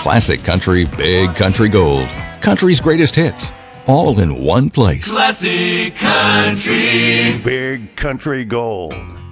Classic country, big country gold. Country's greatest hits, all in one place. Classic country. Big country gold.